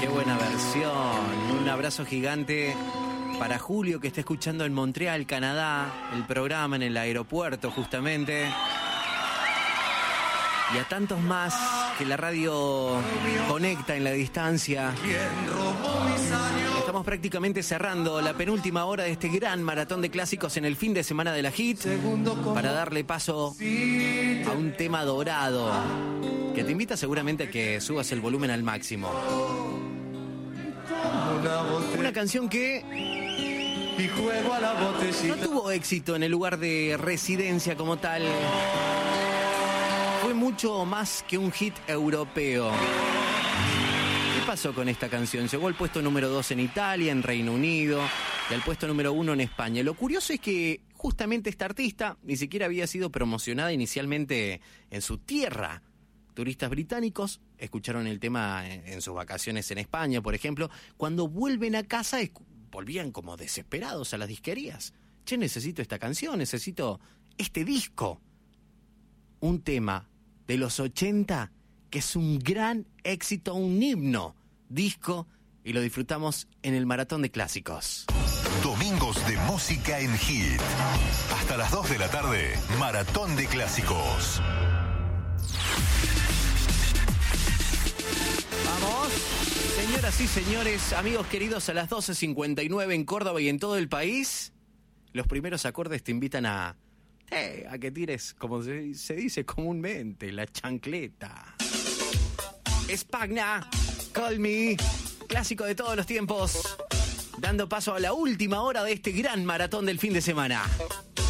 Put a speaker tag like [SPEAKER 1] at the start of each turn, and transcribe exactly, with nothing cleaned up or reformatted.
[SPEAKER 1] Qué buena versión. Un abrazo gigante para Julio, que está escuchando en Montreal, Canadá, el programa en el aeropuerto justamente. Y a tantos más que la radio conecta en la distancia. Estamos prácticamente cerrando la penúltima hora de este gran maratón de clásicos en el fin de semana de la Hit, para darle paso a un tema dorado que te invita seguramente a que subas el volumen al máximo. Una canción que no tuvo éxito en el lugar de residencia como tal. Fue mucho más que un hit europeo. ¿Qué pasó con esta canción? Llegó al puesto número dos en Italia, en Reino Unido, y al puesto número uno en España. Lo curioso es que justamente esta artista ni siquiera había sido promocionada inicialmente en su tierra. Turistas británicos escucharon el tema en sus vacaciones en España, por ejemplo. Cuando vuelven a casa, volvían como desesperados a las disquerías. Che, necesito esta canción, necesito este disco. Un tema de los ochenta que es un gran éxito, un himno, disco, y lo disfrutamos en el Maratón de Clásicos.
[SPEAKER 2] Domingos de música en Hit. Hasta las dos de la tarde, Maratón de Clásicos.
[SPEAKER 1] Vamos, señoras y señores, amigos queridos, a las doce cincuenta y nueve en Córdoba y en todo el país, los primeros acordes te invitan a, eh, a que tires, como se, se dice comúnmente, la chancleta. Spagna, Call Me, clásico de todos los tiempos, dando paso a la última hora de este gran maratón del fin de semana.